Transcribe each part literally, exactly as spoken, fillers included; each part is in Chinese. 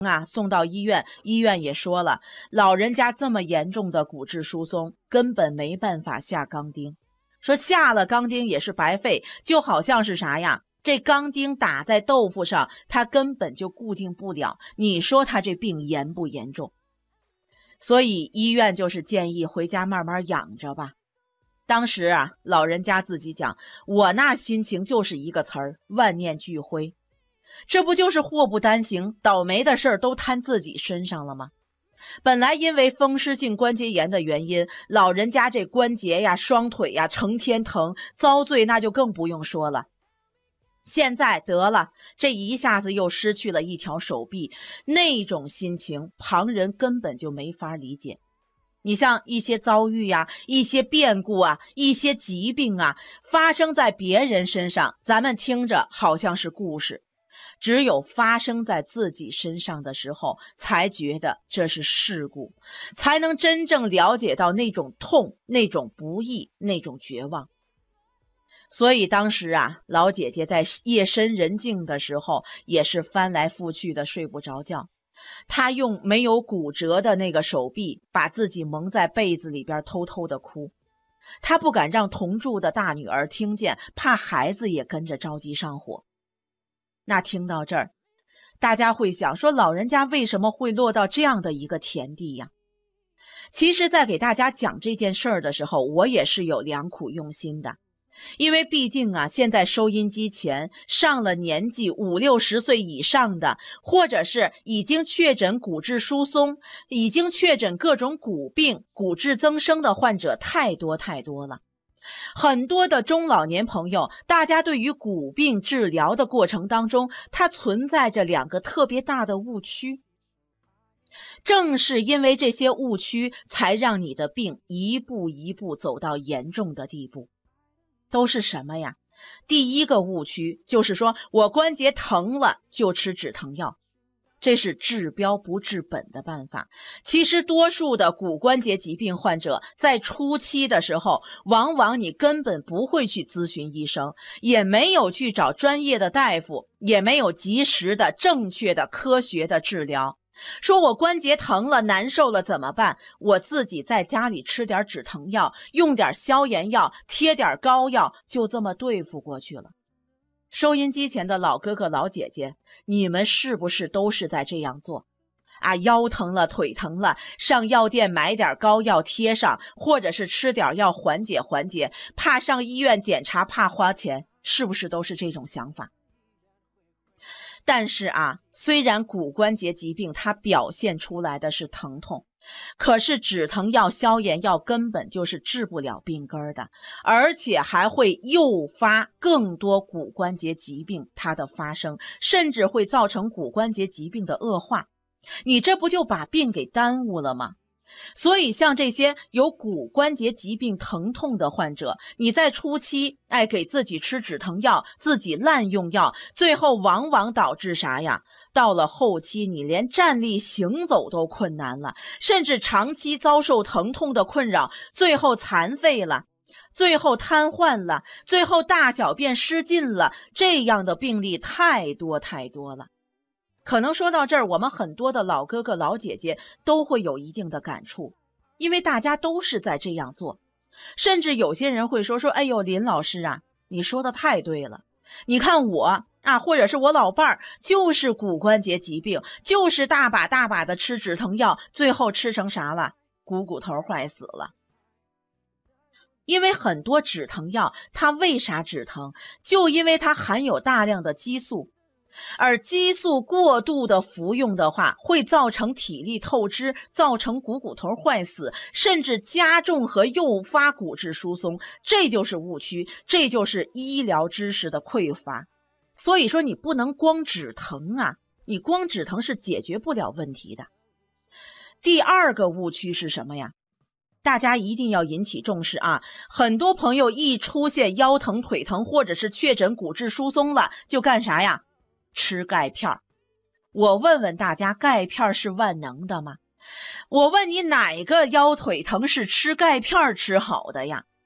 啊，送到医院，医院也说了，老人家这么严重的骨质疏松，根本没办法下钢钉，说下了钢钉也是白费，就好像是啥呀？这钢钉打在豆腐上，它根本就固定不了，你说他这病严不严重？所以医院就是建议回家慢慢养着吧。当时啊，老人家自己讲，我那心情就是一个词儿，万念俱灰。这不就是祸不单行，倒霉的事儿都摊自己身上了吗？本来因为风湿性关节炎的原因，老人家这关节呀、双腿呀成天疼，遭罪那就更不用说了。现在得了，这一下子又失去了一条手臂，那种心情旁人根本就没法理解。你像一些遭遇呀、一些变故啊、一些疾病啊，发生在别人身上，咱们听着好像是故事，只有发生在自己身上的时候，才觉得这是事故，才能真正了解到那种痛、那种不易、那种绝望。所以当时啊，老姐姐在夜深人静的时候，也是翻来覆去的睡不着觉。她用没有骨折的那个手臂，把自己蒙在被子里边偷偷的哭。她不敢让同住的大女儿听见，怕孩子也跟着着急上火。那听到这儿，大家会想说，老人家为什么会落到这样的一个田地呀？其实在给大家讲这件事儿的时候，我也是有良苦用心的。因为毕竟啊，现在收音机前上了年纪五六十岁以上的，或者是已经确诊骨质疏松，已经确诊各种骨病、骨质增生的患者太多太多了。很多的中老年朋友，大家对于骨病治疗的过程当中，它存在着两个特别大的误区。正是因为这些误区，才让你的病一步一步走到严重的地步。都是什么呀？第一个误区就是说，我关节疼了就吃止疼药，这是治标不治本的办法。其实多数的骨关节疾病患者在初期的时候，往往你根本不会去咨询医生，也没有去找专业的大夫，也没有及时的正确的科学的治疗。说我关节疼了难受了怎么办？我自己在家里吃点止疼药，用点消炎药，贴点膏药，就这么对付过去了。收音机前的老哥哥老姐姐，你们是不是都是在这样做啊？腰疼了腿疼了，上药店买点膏药贴上，或者是吃点药缓解缓解，怕上医院检查怕花钱，是不是都是这种想法？但是啊，虽然骨关节疾病它表现出来的是疼痛，可是止疼药、消炎药根本就是治不了病根的，而且还会诱发更多骨关节疾病它的发生，甚至会造成骨关节疾病的恶化。你这不就把病给耽误了吗？所以像这些有骨关节疾病疼痛的患者，你在初期哎给自己吃止疼药，自己滥用药，最后往往导致啥呀？到了后期你连站立行走都困难了，甚至长期遭受疼痛的困扰，最后残废了，最后瘫痪了，最后大小便失禁了，这样的病例太多太多了。可能说到这儿，我们很多的老哥哥老姐姐都会有一定的感触，因为大家都是在这样做。甚至有些人会说说，哎呦，林老师啊，你说的太对了。你看我啊，或者是我老伴儿，就是骨关节疾病，就是大把大把的吃止疼药，最后吃成啥了？股骨头坏死了。因为很多止疼药，它为啥止疼？就因为它含有大量的激素。而激素过度的服用的话，会造成体力透支，造成股骨头坏死，甚至加重和诱发骨质疏松，这就是误区，这就是医疗知识的匮乏。所以说你不能光止疼啊，你光止疼是解决不了问题的。第二个误区是什么呀？大家一定要引起重视啊！很多朋友一出现腰疼腿疼，或者是确诊骨质疏松了，就干啥呀？吃钙片。我问问大家，钙片是万能的吗？我问你，哪个腰腿疼是吃钙片吃好的呀？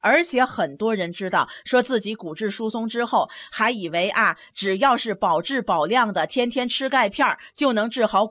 而且很多人知道，说自己骨质疏松之后，还以为啊，只要是保质保量的，天天吃钙片就能治好